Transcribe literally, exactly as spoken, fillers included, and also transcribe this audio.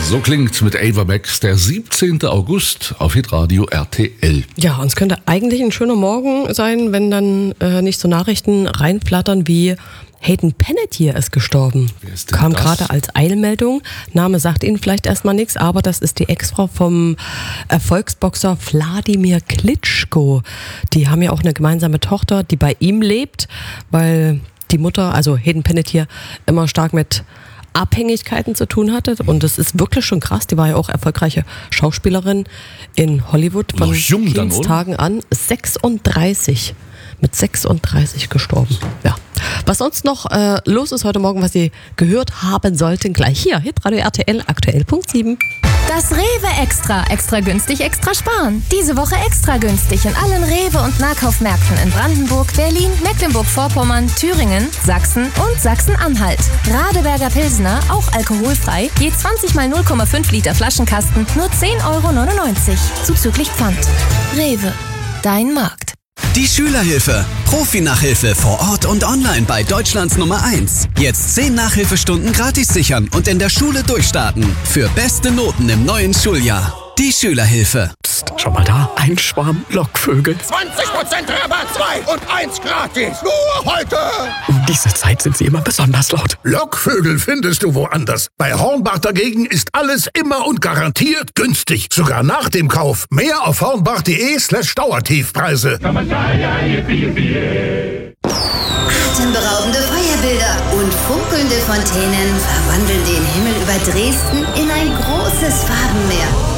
So klingt mit Ava Max der siebzehnten August auf Hitradio R T L. Ja, und es könnte eigentlich ein schöner Morgen sein, wenn dann äh, nicht so Nachrichten reinflattern wie Hayden Panettiere ist gestorben. Wer ist denn Kam das? gerade als Eilmeldung. Name sagt Ihnen vielleicht erstmal nichts, aber das ist die Ex-Frau vom Erfolgsboxer Wladimir Klitschko. Die haben ja auch eine gemeinsame Tochter, die bei ihm lebt, weil die Mutter, also Hayden Panettiere, immer stark mit Abhängigkeiten zu tun hatte. Und das ist wirklich schon krass. Die war ja auch erfolgreiche Schauspielerin in Hollywood von Noch jung dann, oder? Kindstagen an. sechsunddreißig. Mit sechsunddreißig gestorben. Ja. Was sonst noch äh, los ist heute Morgen, was Sie gehört haben sollten, gleich hier. Hitradio R T L, aktuell Punkt sieben. Das Rewe Extra. Extra günstig, extra sparen. Diese Woche extra günstig in allen Rewe- und Nahkaufmärkten in Brandenburg, Berlin, Mecklenburg-Vorpommern, Thüringen, Sachsen und Sachsen-Anhalt. Radeberger Pilsner, auch alkoholfrei, je zwanzig mal null Komma fünf Liter Flaschenkasten, nur zehn Euro neunundneunzig. Zuzüglich Pfand. Rewe. Dein Markt. Die Schülerhilfe. Profi-Nachhilfe vor Ort und online bei Deutschlands Nummer eins. Jetzt zehn Nachhilfestunden gratis sichern und in der Schule durchstarten. Für beste Noten im neuen Schuljahr. Die Schülerhilfe. Psst, schau mal da. Ein Schwarm Lockvögel. zwanzig Prozent Rabatt, zwei und eins gratis. Nur heute. Um diese Zeit sind sie immer besonders laut. Lockvögel findest du woanders. Bei Hornbach dagegen ist alles immer und garantiert günstig. Sogar nach dem Kauf. Mehr auf hornbach.de slash Dauertiefpreise. Atemberaubende Feuerbilder und funkelnde Fontänen verwandeln den Himmel über Dresden in ein großes Farbenmeer.